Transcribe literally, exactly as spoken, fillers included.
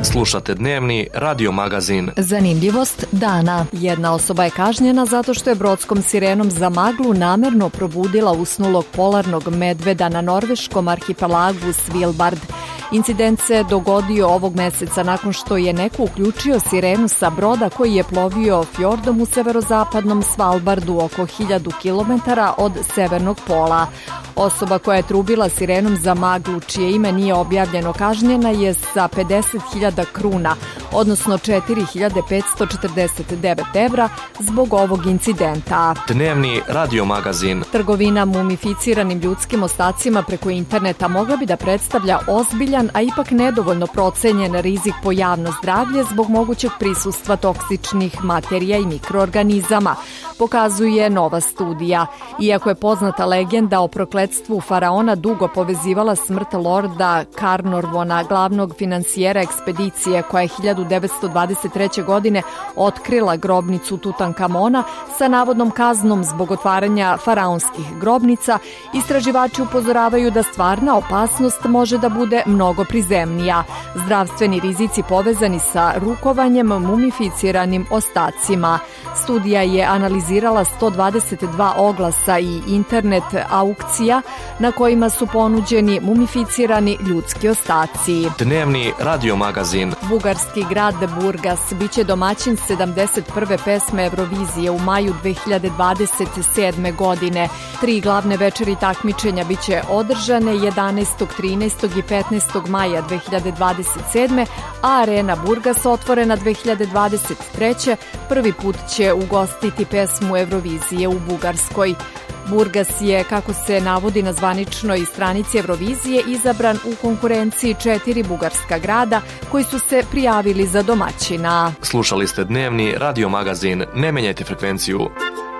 Slušate dnevni radio magazin. Zanimljivost dana. Jedna osoba je kažnjena zato što je brodskom sirenom za maglu namerno probudila usnulog polarnog medveda na norveškom arhipelagu Svalbard. Incident se dogodio ovog meseca nakon što je neko uključio sirenu sa broda koji je plovio fjordom u severozapadnom Svalbardu oko hiljadu kilometara od severnog pola. Osoba koja je trubila sirenom za maglu, čije ime nije objavljeno, kažnjena je sa pedeset hiljada kruna, odnosno četiri hiljade petsto četrdeset devet evra zbog ovog incidenta. Dnevni radio magazin. Trgovina mumificiranim ljudskim ostacima preko interneta mogla bi da predstavlja ozbiljan, a ipak nedovoljno procenjen rizik po javno zdravlje zbog mogućeg prisustva toksičnih materija i mikroorganizama, pokazuje nova studija. Iako je poznata legenda o prokletstvu faraona dugo povezivala smrt lorda Carnarvona, glavnog finansijera ekspedicije koja je hiljadu devetsto dvadeset treće. godine otkrila grobnicu Tutankamona sa navodnom kaznom zbog otvaranja faraonskih grobnica, istraživači upozoravaju da stvarna opasnost može da bude mnogo prizemnija. Zdravstveni rizici povezani sa rukovanjem mumificiranim ostacima. Studija je analizirala sto dvadeset dva oglasa i internet aukcija na kojima su ponuđeni mumificirani ljudski ostaci. Dnevni radio magazin. Bugarski grad Burgas biće domaćin sedamdeset prve pesme Eurovizije u maju dve hiljade dvadeset sedme. godine. Tri glavne večeri takmičenja biće održane jedanaestog, trinaestog i petnaestog maja dve hiljade dvadeset sedme. a Arena Burgas otvorena dve hiljade dvadeset treće. prvi put će ugostiti pesmu Eurovizije u Bugarskoj. Burgas je, kako se navodi na zvaničnoj stranici Eurovizije, izabran u konkurenciji četiri bugarska grada koji su se prijavili za domaćina. Slušali ste dnevni radio magazin. Ne menjajte frekvenciju.